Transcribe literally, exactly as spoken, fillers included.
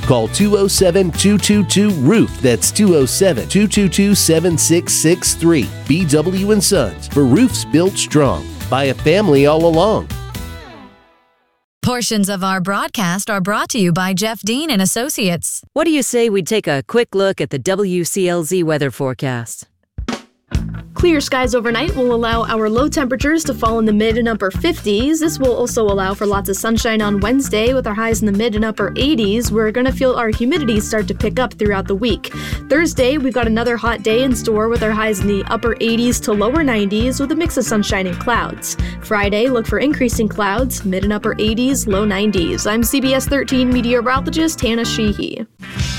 Call two oh seven, two two two, roof. That's two oh seven, two two two, seven six six three. B W and Sons, for roofs built strong by a family all along. Portions of our broadcast are brought to you by Jeff Dean and Associates. What do you say we take a quick look at the W C L Z weather forecast? Clear skies overnight will allow our low temperatures to fall in the mid and upper fifties. This will also allow for lots of sunshine on Wednesday with our highs in the mid and upper eighties. We're going to feel our humidity start to pick up throughout the week. Thursday, we've got another hot day in store with our highs in the upper eighties to lower nineties with a mix of sunshine and clouds. Friday, look for increasing clouds, mid and upper eighties, low nineties. I'm C B S thirteen meteorologist Hannah Sheehy.